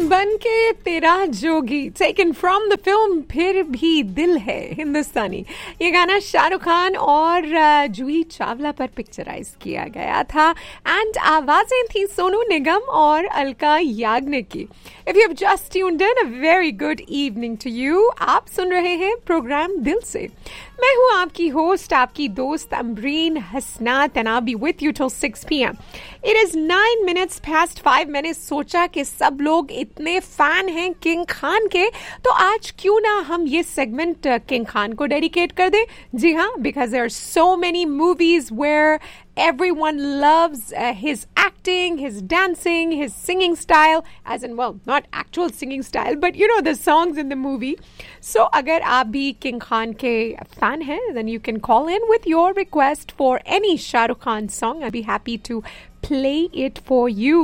बन के तेरा जोगी, टेकन फ्रॉम द फिल्म फिर भी दिल है हिंदुस्तानी। ये गाना शाहरुख खान और जूही चावला पर पिक्चराइज किया गया था एंड आवाजें थी सोनू निगम और अलका याग्निक की। If you have just tuned in, a very good evening to you. आप सुन रहे हैं प्रोग्राम दिल से। मैं हूं आपकी होस्ट, आपकी दोस्त अमरीन हसनात and I B with you till 6 p.m. It is 9 minutes past 5। मैंने सोचा कि सब लोग इतने फैन हैं किंग खान के, तो आज क्यों ना हम ये सेगमेंट किंग खान को डेडिकेट कर दें। जी हाँ, because there are so many movies where everyone loves his acting, his dancing, his singing style, as in, well, not actual singing style, but you know, the songs in the movie. So agar aap bhi King Khan ke fan hai, then you can call in with your request for any Shah Rukh Khan song. I'll be happy to play it for you.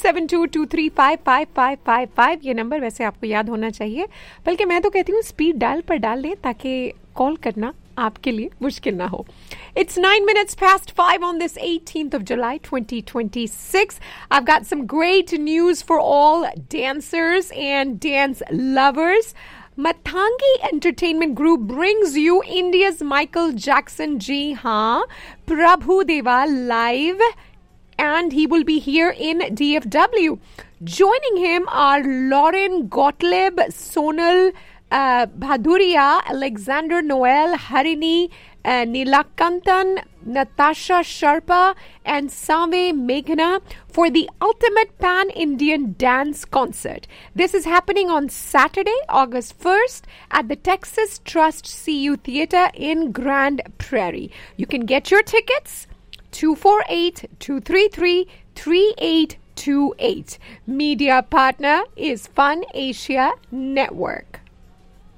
9722355555 ये number वैसे आपको याद होना चाहिए, बल्कि मैं तो कहती हूँ स्पीड डायल पर डाल दें ताकि कॉल करना आपके लिए मुश्किल ना हो। It's 9 minutes past 5 on this 18th of July 2026. I've got some great news for all dancers and dance lovers. Mathangi Entertainment Group brings you India's Michael Jackson. Ji haan, Prabhu Deva live, and he will be here in DFW. Joining him are Lauren Gottlieb, Sonal Bhaduria, Alexander Noel, Harini Nilakantan, Natasha Sharpa, and Save Meghna for the ultimate pan-Indian dance concert. This is happening on Saturday, August 1st at the Texas Trust CU Theater in Grand Prairie. You can get your tickets 248-233-3828. Media partner is Fun Asia Network.